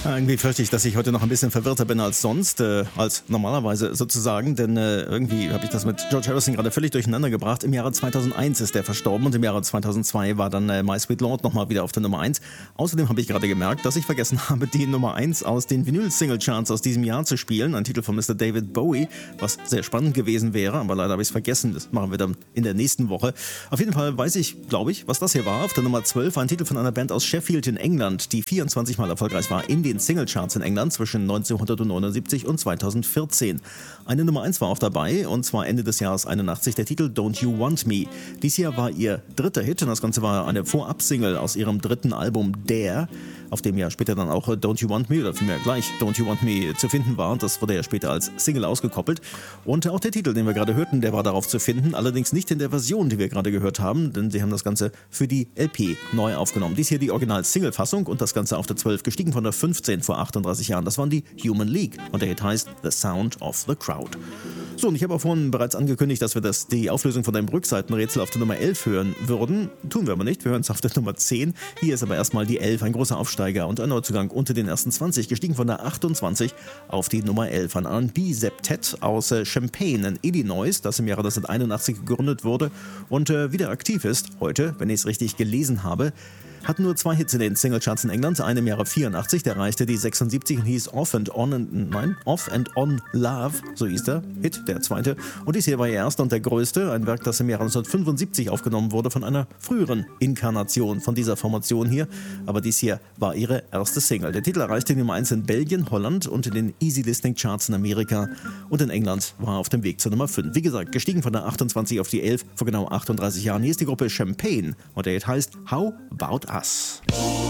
Irgendwie fürchte ich, dass ich heute noch ein bisschen verwirrter bin als sonst, als normalerweise sozusagen, denn irgendwie habe ich das mit George Harrison gerade völlig durcheinander gebracht. Im Jahre 2001 ist er verstorben und im Jahre 2002 war dann My Sweet Lord nochmal wieder auf der Nummer 1. Außerdem habe ich gerade gemerkt, dass ich vergessen habe, die Nummer 1 aus den Vinyl-Single-Charts aus diesem Jahr zu spielen. Ein Titel von Mr. David Bowie, was sehr spannend gewesen wäre, aber leider habe ich es vergessen. Das machen wir dann in der nächsten Woche. Auf jeden Fall weiß ich, glaube ich, was das hier war. Auf der Nummer 12 ein Titel von einer Band aus Sheffield in England, die 24 Mal erfolgreich war in den Singlecharts in England zwischen 1979 und 2014. Eine Nummer 1 war auch dabei, und zwar Ende des Jahres 81, der Titel Don't You Want Me. Dies hier war ihr dritter Hit und das Ganze war eine Vorab-Single aus ihrem dritten Album Dare, auf dem ja später dann auch Don't You Want Me oder vielmehr gleich Don't You Want Me zu finden war. Das wurde ja später als Single ausgekoppelt. Und auch der Titel, den wir gerade hörten, der war darauf zu finden, allerdings nicht in der Version, die wir gerade gehört haben, denn sie haben das Ganze für die LP neu aufgenommen. Dies hier die Original-Single-Fassung und das Ganze auf der 12, gestiegen von der 15 vor 38 Jahren. Das waren die Human League und der Hit heißt The Sound of the Crowd. So, und ich habe auch vorhin bereits angekündigt, dass wir die Auflösung von deinem Rückseitenrätsel auf der Nummer 11 hören würden. Tun wir aber nicht, wir hören es auf der Nummer 10. Hier ist aber erstmal die 11, ein großer Aufsteiger und ein Neuzugang unter den ersten 20, gestiegen von der 28 auf die Nummer 11. Ein R&B-Septett aus Champaign in Illinois, das im Jahre 1981 gegründet wurde und wieder aktiv ist, heute, wenn ich es richtig gelesen habe. Hat nur 2 Hits in den Singlecharts in England, einen im Jahre 84, der erreichte die 76 und hieß Off and On Love, so hieß der Hit, der zweite. Und dies hier war ihr erster und der größte, ein Werk, das im Jahre 1975 aufgenommen wurde von einer früheren Inkarnation von dieser Formation hier. Aber dies hier war ihre erste Single. Der Titel erreichte die Nummer 1 in Belgien, Holland und in den Easy Listening Charts in Amerika. Und in England war er auf dem Weg zur Nummer 5. Wie gesagt, gestiegen von der 28 auf die 11 vor genau 38 Jahren. Hier ist die Gruppe Champaign und der Hit heißt How About Us.